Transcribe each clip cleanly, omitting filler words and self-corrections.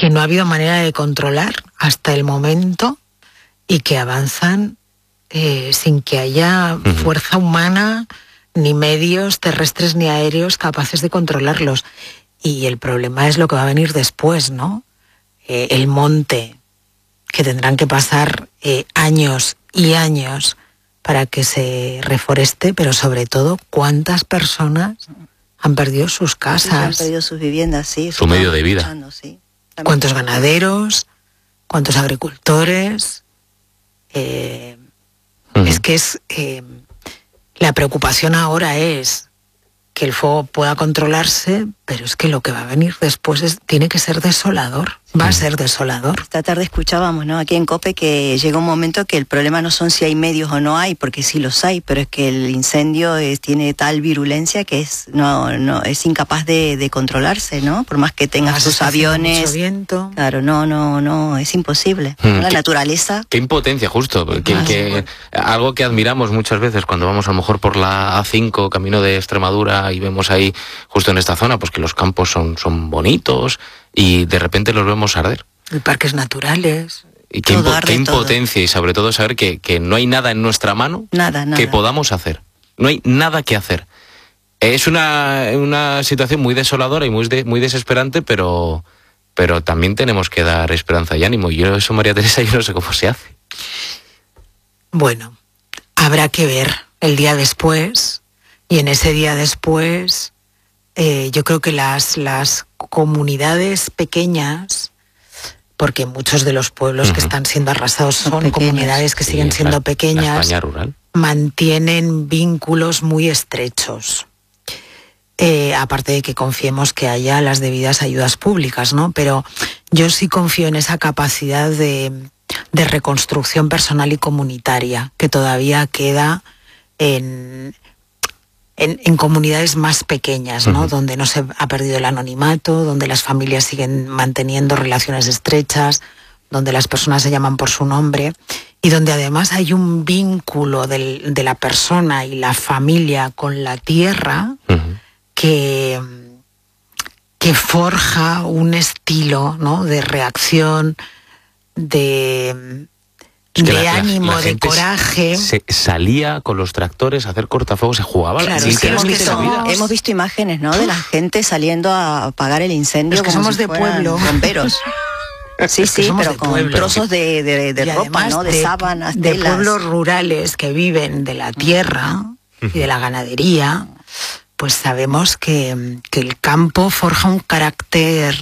que no ha habido manera de controlar hasta el momento y que avanzan sin que haya fuerza humana ni medios terrestres ni aéreos capaces de controlarlos. Y el problema es lo que va a venir después, ¿no? El monte, que tendrán que pasar años y años para que se reforeste, pero sobre todo, ¿cuántas personas han perdido sus casas? Han perdido sus viviendas, sí. Su medio de vida. Sí. ¿Cuántos ganaderos? ¿Cuántos agricultores? Es que la preocupación ahora es que el fuego pueda controlarse, pero es que lo que va a venir después tiene que ser desolador. Va a ser desolador. Esta tarde escuchábamos, ¿no?, aquí en COPE, que llega un momento que el problema no son si hay medios o no hay, porque sí los hay, pero es que el incendio tiene tal virulencia que es incapaz de controlarse, ¿no? Por más que tenga sus aviones. Mucho viento. Claro, no, es imposible. La naturaleza. Qué impotencia, justo. Algo que admiramos muchas veces cuando vamos a lo mejor por la A5, camino de Extremadura, y vemos ahí, justo en esta zona, pues que los campos son bonitos, y de repente los vemos arder. Y parques naturales. Y qué impotencia, y sobre todo saber que no hay nada en nuestra mano que podamos hacer. No hay nada que hacer. Es una situación muy desoladora y muy desesperante, pero también tenemos que dar esperanza y ánimo. Y yo eso, María Teresa, yo no sé cómo se hace. Bueno, habrá que ver el día después, y en ese día después yo creo que las comunidades pequeñas, porque muchos de los pueblos que están siendo arrasados son comunidades que siguen siendo pequeñas, la España rural, mantienen vínculos muy estrechos. Aparte de que confiemos que haya las debidas ayudas públicas, ¿no? Pero yo sí confío en esa capacidad de reconstrucción personal y comunitaria que todavía queda en comunidades más pequeñas, ¿no? Donde no se ha perdido el anonimato, donde las familias siguen manteniendo relaciones estrechas, donde las personas se llaman por su nombre, y donde además hay un vínculo de la persona y la familia con la tierra que forja un estilo, ¿no?, de reacción, de ánimo, de coraje. Se salía con los tractores a hacer cortafuegos, se jugaba. Claro, hemos visto imágenes, ¿no?, de la gente saliendo a apagar el incendio. Los que somos de pueblo. Bomberos. Sí, pero con pueblo, trozos de ropa, ¿no?, de sábanas, de telas. pueblos rurales que viven de la tierra y de la ganadería, pues sabemos que el campo forja un carácter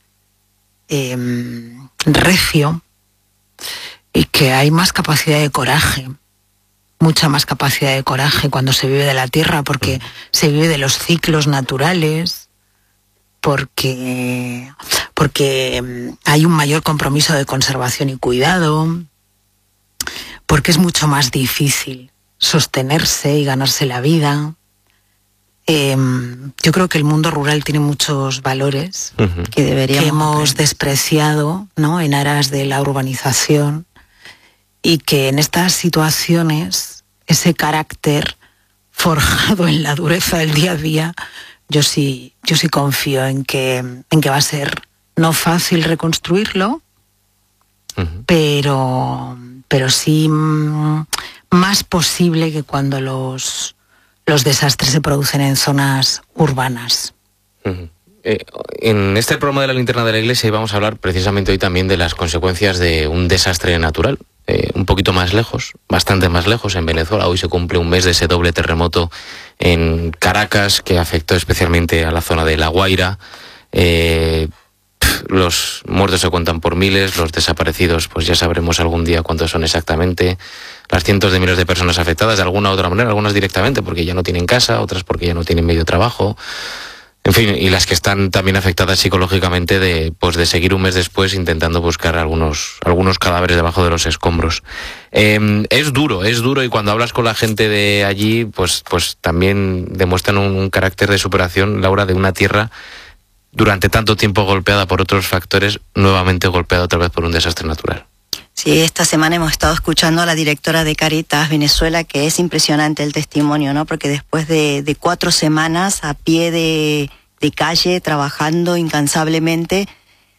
recio, y que hay más capacidad de coraje, mucha más capacidad de coraje cuando se vive de la tierra, porque se vive de los ciclos naturales, porque hay un mayor compromiso de conservación y cuidado, porque es mucho más difícil sostenerse y ganarse la vida. Yo creo que el mundo rural tiene muchos valores que hemos despreciado, ¿no?, en aras de la urbanización, y que en estas situaciones ese carácter forjado en la dureza del día a día, yo sí confío en que va a ser no fácil reconstruirlo, pero sí más posible que cuando los desastres se producen en zonas urbanas. En este programa de la Linterna de la Iglesia vamos a hablar precisamente hoy también de las consecuencias de un desastre natural. Un poquito más lejos, bastante más lejos, en Venezuela. Hoy se cumple un mes de ese doble terremoto en Caracas, que afectó especialmente a la zona de La Guaira. Los muertos se cuentan por miles, los desaparecidos pues ya sabremos algún día cuántos son exactamente. Las cientos de miles de personas afectadas de alguna u otra manera, algunas directamente porque ya no tienen casa, otras porque ya no tienen medio de trabajo. En fin, y las que están también afectadas psicológicamente de seguir un mes después intentando buscar algunos cadáveres debajo de los escombros. Es duro, y cuando hablas con la gente de allí, pues también demuestran un carácter de superación, Laura, de una tierra durante tanto tiempo golpeada por otros factores, nuevamente golpeada otra vez por un desastre natural. Sí, esta semana hemos estado escuchando a la directora de Cáritas Venezuela, que es impresionante el testimonio, ¿no? Porque después de 4 semanas a pie de calle, trabajando incansablemente,